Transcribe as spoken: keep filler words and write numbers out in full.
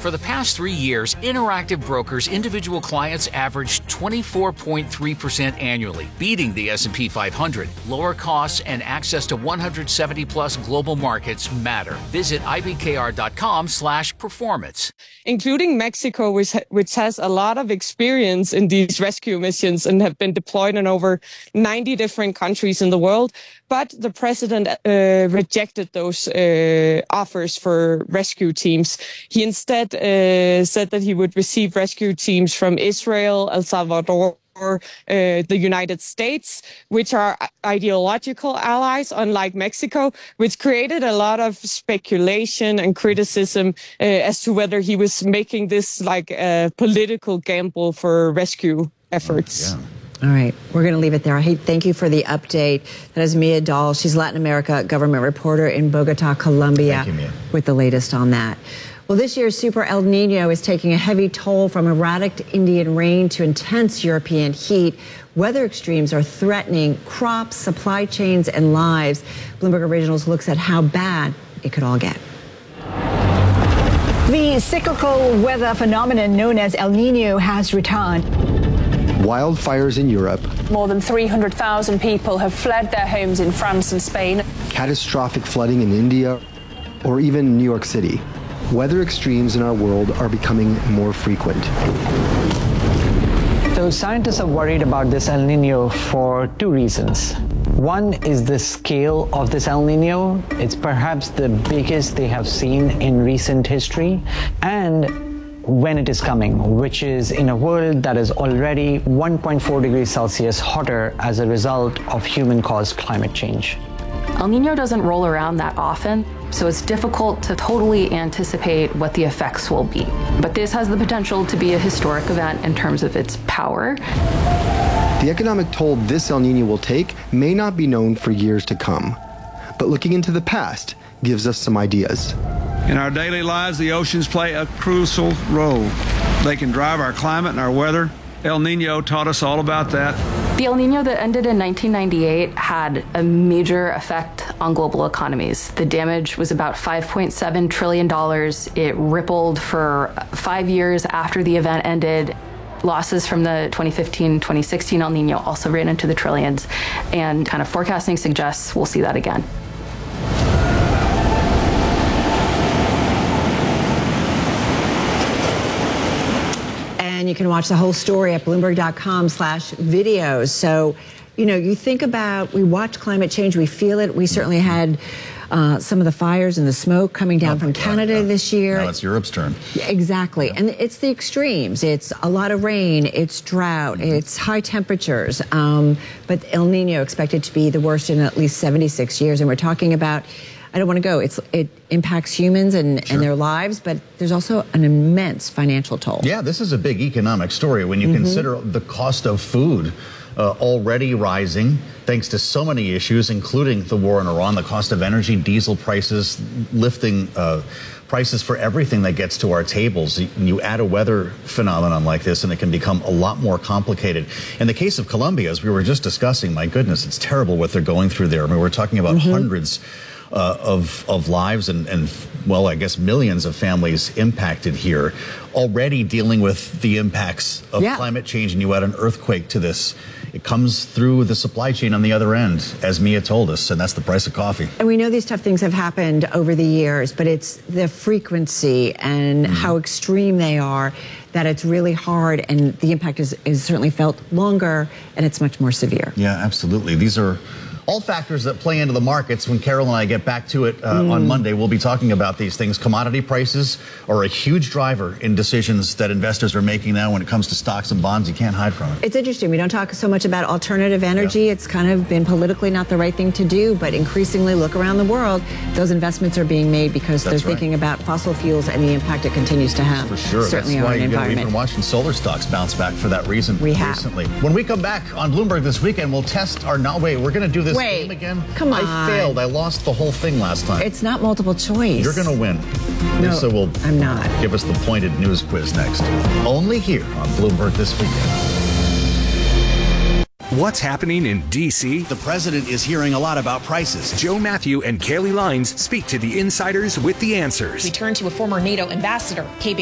For the past three years, Interactive Brokers individual clients averaged twenty-four point three percent annually, beating the S and P five hundred. Lower costs and access to one hundred seventy plus global markets matter. Visit I B K R dot com slash performance. Including Mexico, which, which has a lot of experience in these rescue missions and have been deployed in over ninety different countries in the world. But the president uh, rejected those uh, offers for rescue teams. He instead uh, said that he would receive rescue teams from Israel, El Salvador, or uh, the United States, which are ideological allies, unlike Mexico, which created a lot of speculation and criticism uh, as to whether he was making this like a political gamble for rescue efforts. Oh, yeah. All right, we're going to leave it there. Hey, thank you for the update. That is Mia Dahl. She's Latin America government reporter in Bogota, Colombia, Thank you, Mia. With the latest on that. Well, this year's Super El Nino is taking a heavy toll from erratic Indian rain to intense European heat. Weather extremes are threatening crops, supply chains, and lives. Bloomberg Originals looks at how bad it could all get. The cyclical weather phenomenon known as El Nino has returned. Wildfires in Europe. More than three hundred thousand people have fled their homes in France and Spain. Catastrophic flooding in India, or even New York City. Weather extremes in our world are becoming more frequent. So scientists are worried about this El Nino for two reasons. One is the scale of this El Nino. It's perhaps the biggest they have seen in recent history. And when it is coming, which is in a world that is already one point four degrees Celsius hotter as a result of human-caused climate change. El Nino doesn't roll around that often, so it's difficult to totally anticipate what the effects will be. But this has the potential to be a historic event in terms of its power. The economic toll this El Nino will take may not be known for years to come, but looking into the past gives us some ideas. In our daily lives, the oceans play a crucial role. They can drive our climate and our weather. El Nino taught us all about that. The El Nino that ended in nineteen ninety-eight had a major effect on global economies. The damage was about five point seven trillion dollars. It rippled for five years after the event ended. Losses from the twenty fifteen twenty sixteen El Nino also ran into the trillions, and kind of forecasting suggests we'll see that again. And you can watch the whole story at Bloomberg dot com slash videos. So, you know, you think about, we watch climate change, we feel it. We certainly had uh, some of the fires and the smoke coming down oh from Canada God, this year. Now it's Europe's turn. Exactly. Yeah. And it's the extremes. It's a lot of rain, it's drought, mm-hmm. it's high temperatures. Um, but El Nino expected to be the worst in at least seventy-six years. And we're talking about, I don't want to go. It's it impacts humans and, sure. and their lives, but there's also an immense financial toll. Yeah, this is a big economic story when you mm-hmm. consider the cost of food uh, already rising, thanks to so many issues, including the war in Iran, the cost of energy, diesel prices, lifting uh, prices for everything that gets to our tables. You, you add a weather phenomenon like this, and it can become a lot more complicated. In the case of Colombia, as we were just discussing, my goodness, it's terrible what they're going through there. I mean, we're talking about mm-hmm. hundreds Uh, of of lives and, and, well, I guess millions of families impacted here, already dealing with the impacts of yeah. climate change, and you add an earthquake to this. It comes through the supply chain on the other end, as Mia told us, and that's the price of coffee. And we know these tough things have happened over the years, but it's the frequency and mm-hmm. how extreme they are that it's really hard, and the impact is, is certainly felt longer, and it's much more severe. Yeah, absolutely. These are all factors that play into the markets. When Carol and I get back to it uh, mm. on Monday, we'll be talking about these things. Commodity prices are a huge driver in decisions that investors are making now when it comes to stocks and bonds. You can't hide from it. It's interesting. We don't talk so much about alternative energy. Yeah. It's kind of been politically not the right thing to do, but increasingly look around the world, those investments are being made because That's they're right. thinking about fossil fuels and the impact it continues to have. For sure. Certainly That's why on the environment. We've been watching solar stocks bounce back for that reason we recently. Have. When we come back on Bloomberg this weekend, we'll test our, no, wait, we're going to do this wait. game again? Come on. I failed. I lost the whole thing last time. It's not multiple choice. You're going to win. No, Lisa will I'm not. give us the pointed news quiz next. Only here on Bloomberg this weekend. What's happening in D C? The president is hearing a lot about prices. Joe Matthew and Kaylee Lines speak to the insiders with the answers. We turn to a former NATO ambassador, K B